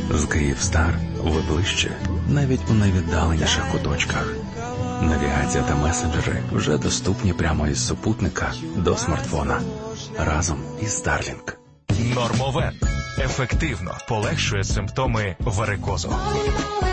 З Київстар ви ближче, навіть у найвіддаленіших куточках. Навігація та месенджери вже доступні прямо із супутника до смартфона. Разом із Starlink. Нормовен ефективно полегшує симптоми варикозу.